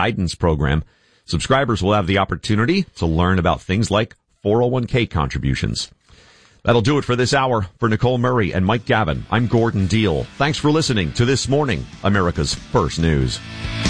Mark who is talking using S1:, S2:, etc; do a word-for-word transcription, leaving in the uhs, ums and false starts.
S1: Guidance Program. Subscribers will have the opportunity to learn about things like four oh one k contributions. That'll do it for this hour. For Nicole Murray and Mike Gavin, I'm Gordon Deal. Thanks for listening to This Morning, America's First News.